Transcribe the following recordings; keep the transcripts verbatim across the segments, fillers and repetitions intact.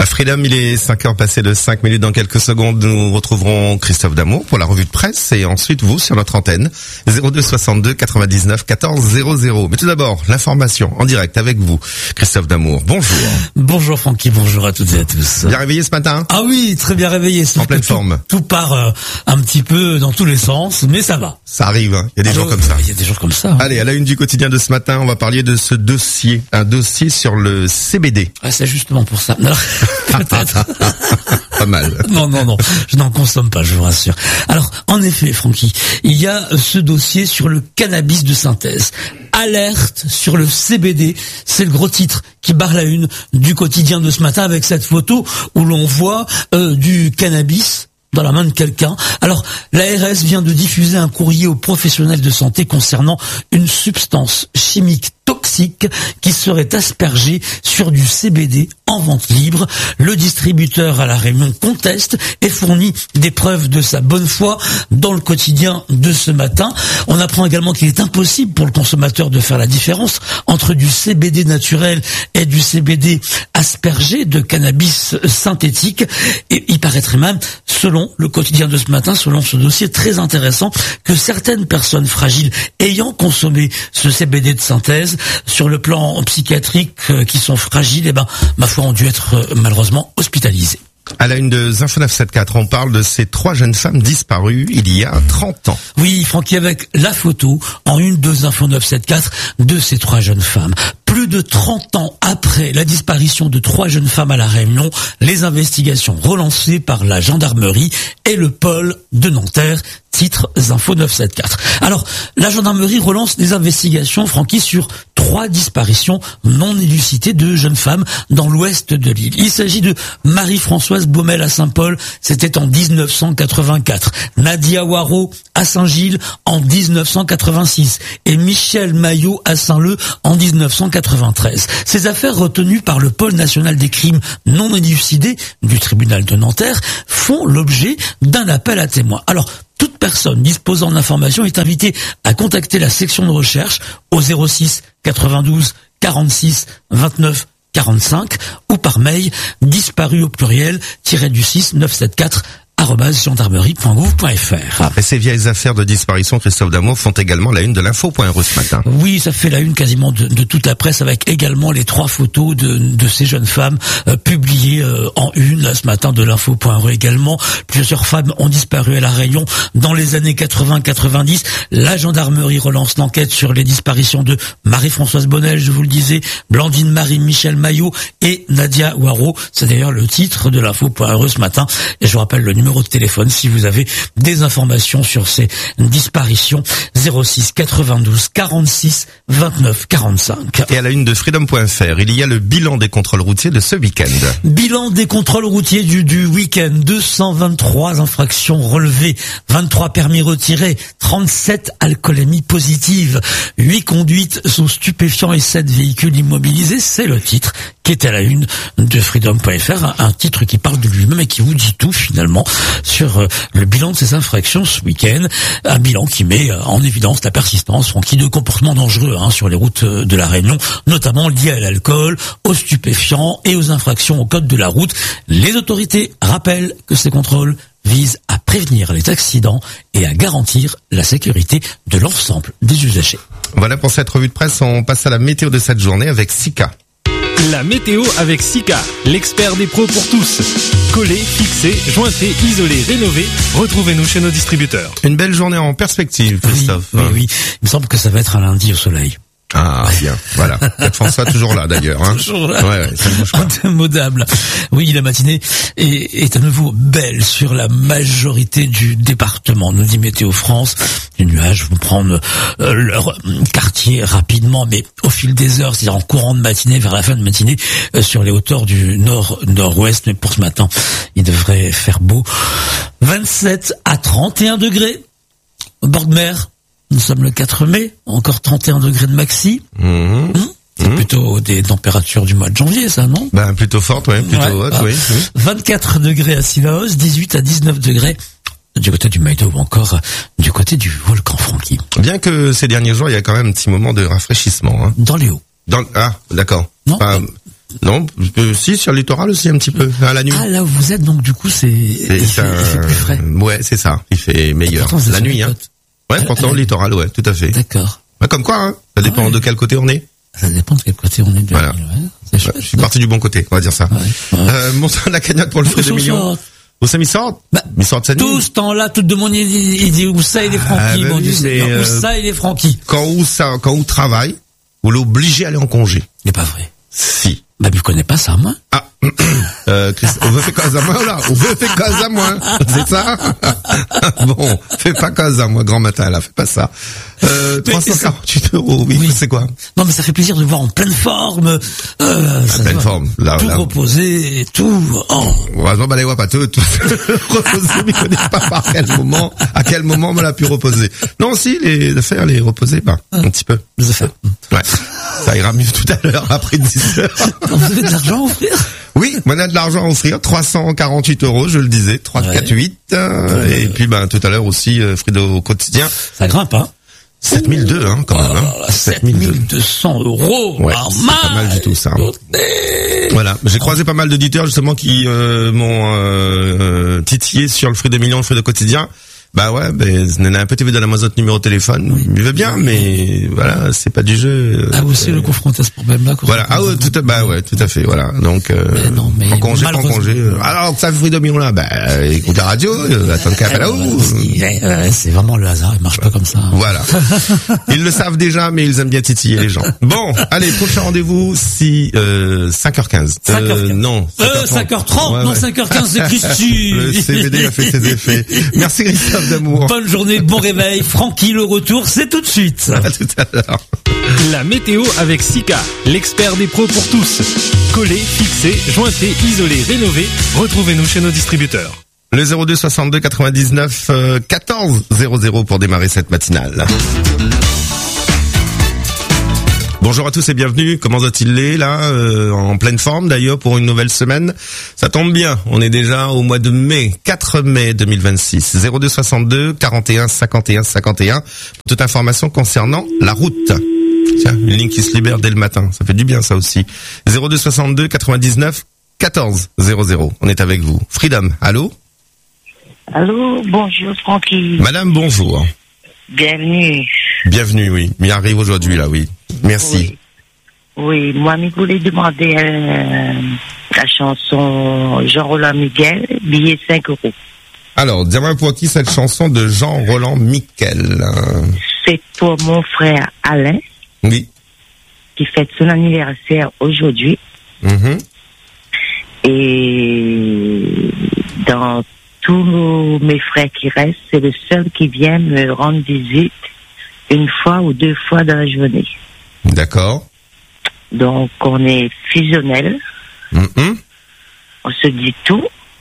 Bah, Freedom, il est cinq heures passées de cinq minutes. Dans quelques secondes, nous retrouverons Christophe Damour pour la revue de presse et ensuite vous sur notre antenne zéro deux soixante-deux quatre-vingt-dix-neuf quatorze zéro zéro. Mais tout d'abord, l'information en direct avec vous, Christophe Damour. Bonjour. Bonjour Francky, bonjour à toutes et à tous. Bien réveillé ce matin? Ah oui, très bien réveillé. En pleine tout, forme. Tout part euh, un petit peu dans tous les sens, mais ça va. Ça arrive, hein. Il y a des ah, jours euh, comme ça. Il y a des jours comme ça. Hein. Allez, à la une du quotidien de ce matin, on va parler de ce dossier, un dossier sur le C B D. Ah, c'est justement pour ça. Alors, peut-être. Pas mal. Non, non, non, je n'en consomme pas, je vous rassure. Alors, en effet, Francky, il y a ce dossier sur le cannabis de synthèse. Alerte sur le C B D, c'est le gros titre qui barre la une du quotidien de ce matin avec cette photo où l'on voit euh, du cannabis dans la main de quelqu'un. Alors, l'A R S vient de diffuser un courrier aux professionnels de santé concernant une substance chimique toxique qui serait aspergée sur du C B D en vente libre. Le distributeur à La Réunion conteste et fournit des preuves de sa bonne foi dans le quotidien de ce matin. On apprend également qu'il est impossible pour le consommateur de faire la différence entre du C B D naturel et du C B D aspergé de cannabis synthétique. Et il paraîtrait même, selon le quotidien de ce matin, selon ce dossier très intéressant, que certaines personnes fragiles ayant consommé ce C B D de synthèse sur le plan psychiatrique euh, qui sont fragiles, eh ben, ma foi, ont dû être euh, malheureusement hospitalisés. À la une de Zinfo neuf cent soixante-quatre, on parle de ces trois jeunes femmes disparues il y a trente ans. Oui, Francky, avec la photo en une de Zinfo neuf cent soixante-quatre de ces trois jeunes femmes. Plus de trente ans après la disparition de trois jeunes femmes à La Réunion, les investigations relancées par la gendarmerie et le pôle de Nanterre, titre Zinfo neuf cent soixante-quatre. Alors, la gendarmerie relance des investigations, Francky, sur trois disparitions non élucidées de jeunes femmes dans l'ouest de l'île. Il s'agit de Marie-Françoise Baumel à Saint-Paul, c'était en dix-neuf cent quatre-vingt-quatre. Nadia Waro à Saint-Gilles en dix-neuf cent quatre-vingt-six. Et Michel Maillot à Saint-Leu en dix-neuf cent quatre-vingt-treize. Ces affaires retenues par le pôle national des crimes non élucidés du tribunal de Nanterre font l'objet d'un appel à témoins. Alors, toute personne disposant d'informations est invitée à contacter la section de recherche au zéro six quatre-vingt-douze quarante-six vingt-neuf quarante-cinq ou par mail disparu au pluriel tiré du six neuf cent soixante-quatre arobase gendarmerie point gouv point f r. Et ces vieilles affaires de disparition, Christophe Damour, font également la une de l'info point r e ce matin. Oui, ça fait la une quasiment de, de toute la presse avec également les trois photos de, de ces jeunes femmes euh, publiées euh, en une là, ce matin de l'info point r e également. Plusieurs femmes ont disparu à La Réunion dans les années quatre-vingts quatre-vingt-dix. La gendarmerie relance l'enquête sur les disparitions de Marie-Françoise Baumel, je vous le disais, Blandine Marie, Michel Maillot et Nadia Waro. C'est d'ailleurs le titre de l'info point r e ce matin. Et je vous rappelle le numéro de téléphone si vous avez des informations sur ces disparitions, zéro six quatre-vingt-douze quarante-six vingt-neuf quarante-cinq. Et à la une de freedom point f r, il y a le bilan des contrôles routiers de ce week-end. Bilan des contrôles routiers du, du week-end, deux cent vingt-trois infractions relevées, vingt-trois permis retirés, trente-sept alcoolémies positives, huit conduites sous stupéfiants et sept véhicules immobilisés. C'est le titre qui est à la une de freedom point f r, un titre qui parle de lui-même et qui vous dit tout finalement sur euh, le bilan de ces infractions ce week-end. Un bilan qui met euh, en évidence la persistance, Francky, de comportements dangereux hein, sur les routes euh, de La Réunion, notamment liés à l'alcool, aux stupéfiants et aux infractions au code de la route. Les autorités rappellent que ces contrôles visent à prévenir les accidents et à garantir la sécurité de l'ensemble des usagers. Voilà pour cette revue de presse, on passe à la météo de cette journée avec Sika. La météo avec Sika, l'expert des pros pour tous. Collé, fixé, jointé, isolé, rénové. Retrouvez-nous chez nos distributeurs. Une belle journée en perspective, Christophe. Oui, oui, oui. Il me semble que ça va être un lundi au soleil. Ah, bien, voilà. Peut-être François toujours là, d'ailleurs. Hein. Toujours là. Ouais, ouais, ça ne bouge pas. Indémodable. Oui, la matinée est, est à nouveau belle sur la majorité du département, nous dit Météo France. Les nuages vont prendre euh, leur quartier rapidement, mais au fil des heures, c'est-à-dire en courant de matinée, vers la fin de matinée, euh, sur les hauteurs du nord-nord-ouest. Mais pour ce matin, il devrait faire beau. vingt-sept à trente et un degrés au bord de mer. Nous sommes le quatre mai, encore trente et un degrés de maxi. Mmh. Mmh. C'est mmh. plutôt des températures du mois de janvier, ça, non? Ben, plutôt forte, ouais, plutôt ouais, haute, ah. oui, oui. vingt-quatre degrés à Sivaos, dix-huit à dix-neuf degrés du côté du Maïdo ou encore du côté du volcan Francky. Bien que ces derniers jours, il y a quand même un petit moment de rafraîchissement. Hein. Dans les hauts. Dans, ah, d'accord. Non, Pas, Non, euh, si, sur le littoral aussi un petit peu, à la nuit. Ah, là où vous êtes, donc du coup, c'est, Et il, ça, fait, il fait plus frais. Ouais, c'est ça. Il fait meilleur. Pourtant, c'est La sur nuit, les hein. côtes. Ouais, Ah, pourtant, ah, le littoral, ouais, tout à fait. D'accord. Ouais, comme quoi, hein. Ça dépend ouais. de quel côté on est. Ça dépend de quel côté on est de Voilà. la ville, ouais. C'est chouette. Ouais, je suis parti du bon côté, on va dire ça. Ouais, ouais. Euh, montant de la cagnotte pour le fruit de Où millions. sont- Où ça m'y sort? Bah, M'y sort de sa nuit. Tout ce temps-là, tout le monde, il dit, il dit où ça il est Francky, Ah, bah mon oui, Dieu mais, Seigneur. euh, Où ça il est Francky. Quand où ça, quand où travaille, vous l'obligez à aller en congé. C'est pas vrai. Si. Bah, je connais pas ça, moi. Ah, euh, Chris, on veut faire cause à moi, là. On veut faire cause à moi. C'est ça? Bon, fais pas cause à moi, grand matin, là. Fais pas ça. Euh, Mais trois cent quarante-huit euros, oui, Oui. c'est quoi? Non, mais ça fait plaisir de voir en pleine forme, euh, ça pleine va. forme, là, tout là. reposé, et tout, oh. Heureusement, bah, les voix pas tout, tout. Reposer, mais je connais pas par quel moment, à quel moment on l'a pu reposer. Non, si, les, de faire les reposer, bah, un petit peu. Les affaires. Ouais. Ça ira mieux tout à l'heure, après dix heures. Vous avez de l'argent à offrir? Oui, on a de l'argent à offrir, trois cent quarante-huit euros, je le disais, trois cent quarante-huit, euh, et puis, ben, tout à l'heure aussi, euh, Frido au quotidien. Ça grimpe, hein? sept mille deux, hein, quand même, hein. sept mille deux cents euros. Ouais, Ah, c'est pas mal du tout, ça. Voilà. J'ai croisé pas mal d'auditeurs, justement, qui, euh, m'ont, euh, euh, titillé sur le fruit de millions, le fruit de quotidien. Bah ouais, ben, on a un peu vu dans la mazotte numéro de téléphone. Il veut bien, mais voilà, c'est pas du jeu. Ah, vous aussi, le confronté à ce problème-là, quoi. Voilà, ah ouais, tout à, bah ouais, tout à fait, voilà. Donc, euh, Mais non, mais en congé, en malheureusement- congé. euh, Alors, que ça fait fruit de millions là, bah, écoute la radio, euh, attends le cap Eh, là-haut. ouais, ouais, c'est vraiment le hasard, il marche pas comme ça. Voilà. Ils le savent déjà, mais ils aiment bien titiller les gens. Bon, allez, prochain rendez-vous, si, euh, cinq heures quinze. cinq heures quinze. Euh, non. Euh, cinq heures trente, Ouais, non, ouais. cinq heures quinze, c'est Christy. Le C B D a fait ses effets. Merci Christophe Damour. Bonne journée, bon réveil. Francky, le retour, c'est tout de suite. À tout à l'heure. La météo avec Sika, l'expert des pros pour tous. Coller, fixer, jointer, isoler, rénover. Retrouvez-nous chez nos distributeurs. Le zéro deux soixante-deux quatre-vingt-dix-neuf euh, quatorze zéro zéro pour démarrer cette matinale. Bonjour à tous et bienvenue. Comment va-t-il aller là euh, en pleine forme d'ailleurs pour une nouvelle semaine. Ça tombe bien, on est déjà au mois de mai, quatre mai deux mille vingt-six. zéro deux soixante-deux quarante et un cinquante et un cinquante et un pour toute information concernant la route. Tiens, une ligne qui se libère dès le matin, ça fait du bien ça aussi. zéro deux soixante-deux quatre-vingt-dix-neuf quatorze zéro zéro. On est avec vous. Freedom, allô? Allô, bonjour Francky. Madame, bonjour. Bienvenue. Bienvenue, oui. Il arrive aujourd'hui là, oui. Merci. Oui, oui moi, je voulais demander euh, la chanson Jean-Roland Miguel, billet cinq euros. Alors, dis-moi pour qui cette chanson de Jean-Roland Miquel? C'est pour mon frère Alain, Oui. qui fête son anniversaire aujourd'hui. Mhm. Et dans tous nos, mes frères qui restent, c'est le seul qui vient me rendre visite une fois ou deux fois dans la journée. D'accord. Donc, on est fusionnels. Mhm. On se dit tout.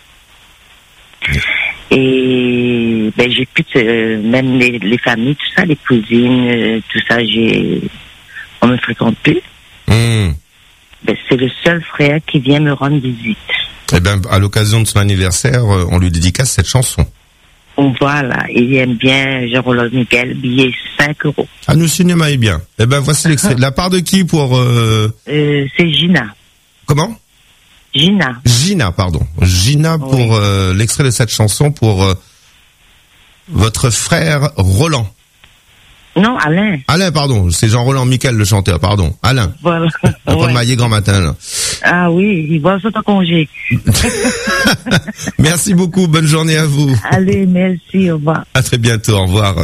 Et ben j'ai plus de, euh, même les, les familles, tout ça, les cousines, euh, tout ça, j'ai on me fréquente plus. Mhm. Ben, c'est le seul frère qui vient me rendre visite. Eh ben, à l'occasion de son anniversaire, euh, on lui dédicace cette chanson. Voilà, il aime bien Jean-Roland Miguel, billet cinq euros. Ah, nous cinéma est bien. Eh ben, voici l'extrait. De la part de qui pour euh... Euh, c'est Gina. Comment? Gina. Gina, pardon. Gina pour Oui. euh, l'extrait de cette chanson pour euh, votre frère Roland. Non, Alain. Alain, pardon. C'est Jean-Roland Miquel, le chanteur, pardon. Alain. Voilà. On va Ouais. mailler grand matin, là. Ah oui, il va sauter en congé. Merci beaucoup. Bonne journée à vous. Allez, merci, au revoir. À très bientôt. Au revoir.